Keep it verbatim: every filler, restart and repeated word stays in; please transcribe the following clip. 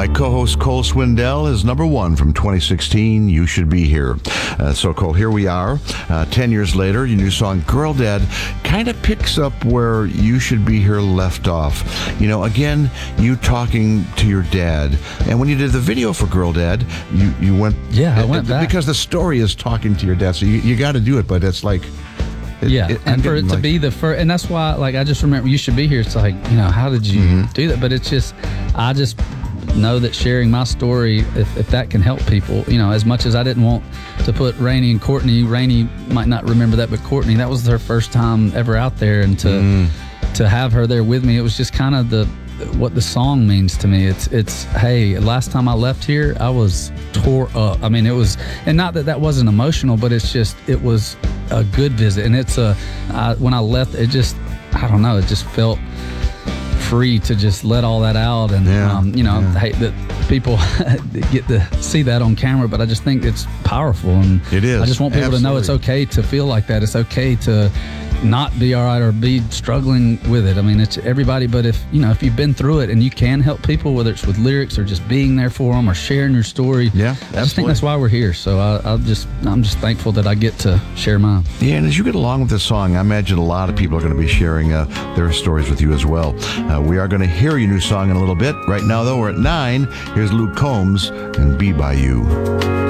My co-host Cole Swindell is number one from twenty sixteen, You Should Be Here. Uh, so, Cole, here we are. Uh, ten years later, your new song, Girl Dad, kind of picks up where You Should Be Here left off. You know, again, you talking to your dad. And when you did the video for Girl Dad, you, you went... Yeah, I went uh, back. Because the story is talking to your dad, so you, you got to do it, but it's like... It, yeah, it, and for it to like, be the first, and that's why, like, I just remember You Should Be Here. It's like, you know, how did you mm-hmm. do that? But it's just, I just know that sharing my story, if, if that can help people, you know, as much as I didn't want to put Rainey and Courtney, Rainey might not remember that, but Courtney, that was her first time ever out there, and to mm. to have her there with me, it was just kind of the what the song means to me. It's it's hey, last time I left here, I was tore up. I mean, it was, and not that that wasn't emotional, but it's just, it was a good visit. And it's a, I, when I left, it just, I don't know, it just felt free to just let all that out. And, yeah, um, you know, yeah. I hate that people get to see that on camera, but I just think it's powerful. And it is. I just want people Absolutely. to know it's okay to feel like that. It's okay to not be all right or be struggling with it. I mean, it's everybody, but if, you know, if you've been through it and you can help people, whether it's with lyrics or just being there for them or sharing your story. Yeah, I just absolutely. think that's why we're here. So I, I'll just, I'm just thankful that I get to share mine. Yeah, and as you get along with this song, I imagine a lot of people are going to be sharing uh, their stories with you as well. Uh, we are going to hear your new song in a little bit. Right now, though, we're at nine. Here's Luke Combs and Be By You.